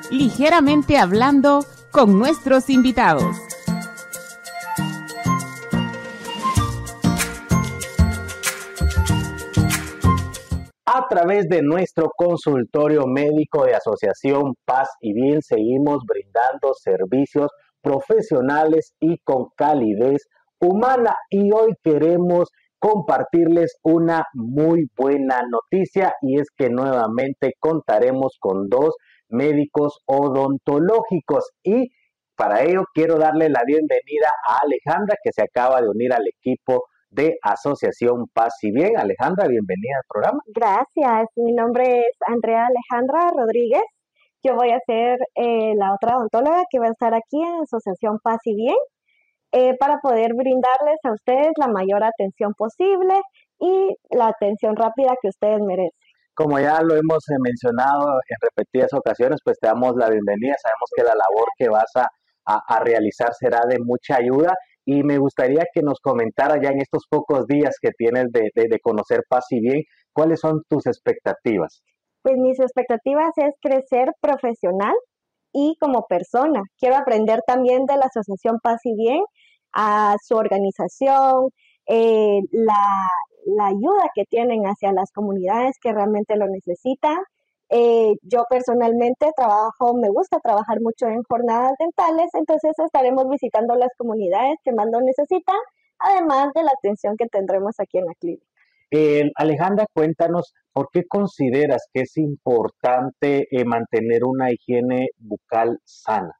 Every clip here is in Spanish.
Ligeramente Hablando con nuestros invitados. A través de nuestro consultorio médico de Asociación Paz y Bien seguimos brindando servicios profesionales y con calidez humana, y hoy queremos compartirles una muy buena noticia, y es que nuevamente contaremos con dos médicos odontológicos, y para ello quiero darle la bienvenida a Alejandra, que se acaba de unir al equipo de Asociación Paz y Bien. Alejandra, bienvenida al programa. Gracias, mi nombre es Andrea Alejandra Rodríguez. Yo voy a ser la otra odontóloga que va a estar aquí en Asociación Paz y Bien para poder brindarles a ustedes la mayor atención posible y la atención rápida que ustedes merecen. Como ya lo hemos mencionado en repetidas ocasiones, pues te damos la bienvenida. Sabemos que la labor que vas a realizar será de mucha ayuda, y me gustaría que nos comentara ya en estos pocos días que tienes de conocer Paz y Bien, ¿cuáles son tus expectativas? Pues mis expectativas es crecer profesional y como persona. Quiero aprender también de la Asociación Paz y Bien, a su organización, la ayuda que tienen hacia las comunidades que realmente lo necesitan. Yo personalmente me gusta trabajar mucho en jornadas dentales, entonces estaremos visitando las comunidades que más lo necesitan, además de la atención que tendremos aquí en la clínica. Alejandra, cuéntanos, ¿por qué consideras que es importante mantener una higiene bucal sana?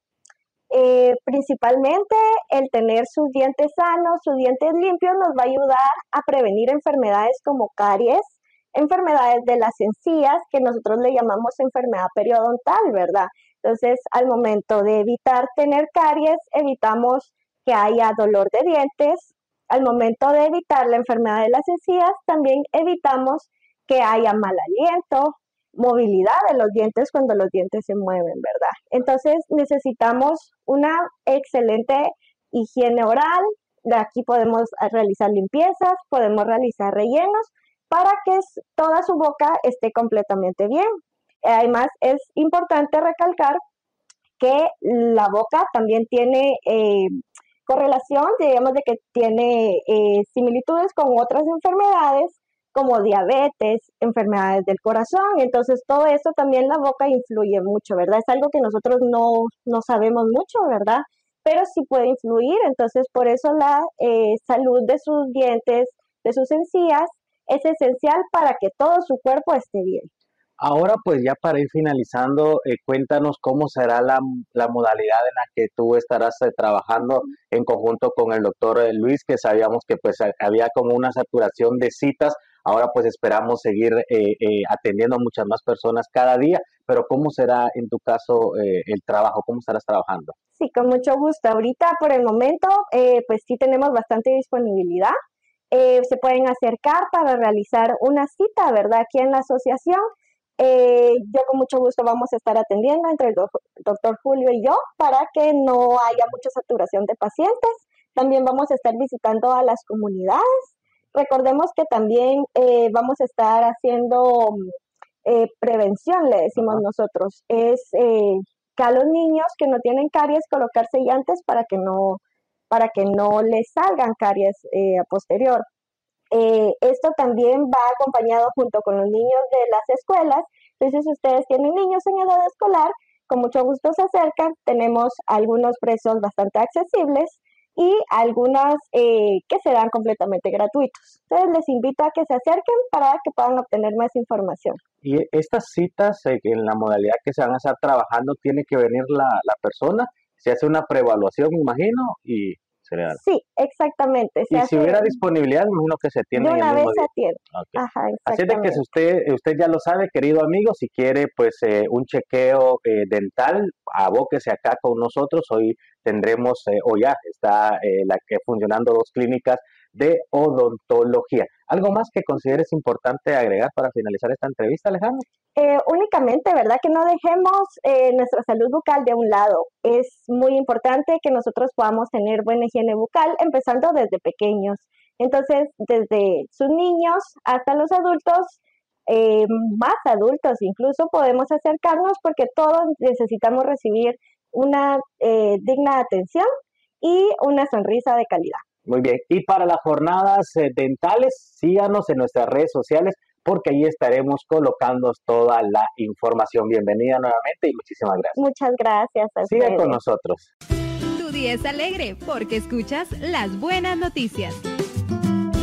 Principalmente el tener sus dientes sanos, sus dientes limpios, nos va a ayudar a prevenir enfermedades como caries, enfermedades de las encías, que nosotros le llamamos enfermedad periodontal, ¿verdad? Entonces, al momento de evitar tener caries, evitamos que haya dolor de dientes. Al momento de evitar la enfermedad de las encías, también evitamos que haya mal aliento, movilidad de los dientes cuando los dientes se mueven, ¿verdad? Entonces necesitamos una excelente higiene oral. De aquí podemos realizar limpiezas, podemos realizar rellenos para que toda su boca esté completamente bien. Además, es importante recalcar que la boca también tiene correlación, digamos, de que tiene similitudes con otras enfermedades como diabetes, enfermedades del corazón. Entonces todo eso también la boca influye mucho, ¿verdad? Es algo que nosotros no sabemos mucho, ¿verdad? Pero sí puede influir. Entonces por eso la salud de sus dientes, de sus encías, es esencial para que todo su cuerpo esté bien. Ahora, pues ya para ir finalizando, cuéntanos cómo será la modalidad en la que tú estarás trabajando en conjunto con el doctor Luis, que sabíamos que pues había como una saturación de citas. Ahora pues esperamos seguir atendiendo a muchas más personas cada día, pero ¿cómo será en tu caso el trabajo? ¿Cómo estarás trabajando? Sí, con mucho gusto. Ahorita por el momento pues sí tenemos bastante disponibilidad. Se pueden acercar para realizar una cita, ¿verdad? Aquí en la asociación. Yo con mucho gusto vamos a estar atendiendo entre el doctor Julio y yo para que no haya mucha saturación de pacientes. También vamos a estar visitando a las comunidades. Recordemos que también vamos a estar haciendo prevención, le decimos nosotros. Es que a los niños que no tienen caries colocarse llantes para que no les salgan caries a posterior. Esto también va acompañado junto con los niños de las escuelas. Entonces, si ustedes tienen niños en edad escolar, con mucho gusto se acercan. Tenemos algunos precios bastante accesibles y algunas que serán completamente gratuitos. Entonces, les invito a que se acerquen para que puedan obtener más información. Y estas citas en la modalidad que se van a estar trabajando, tiene que venir la persona, se hace una preevaluación, me imagino, y se le da. Sí, exactamente. Y si hubiera disponibilidad, me imagino que se tiene de una el mismo vez día. se atiende. Okay. Ajá, Así es de que si usted ya lo sabe, querido amigo, si quiere pues un chequeo dental, abóquese acá con nosotros. Hoy tendremos, o ya está funcionando dos clínicas de odontología. ¿Algo más que consideres importante agregar para finalizar esta entrevista, Alejandro? Únicamente, ¿verdad? Que no dejemos nuestra salud bucal de un lado. Es muy importante que nosotros podamos tener buena higiene bucal, empezando desde pequeños. Entonces, desde sus niños hasta los adultos, más adultos incluso podemos acercarnos porque todos necesitamos recibir una digna atención y una sonrisa de calidad. Muy bien. Y para las jornadas dentales, síganos en nuestras redes sociales porque ahí estaremos colocando toda la información. Bienvenida nuevamente y muchísimas gracias. Muchas gracias a Siga ustedes. con nosotros. Tu día es alegre porque escuchas las buenas noticias.